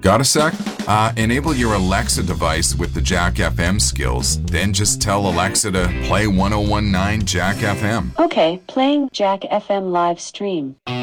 Got a sec? Enable your Alexa device with the Jack FM skills. Then just tell Alexa to play 1019 Jack FM. Okay, playing Jack FM live stream.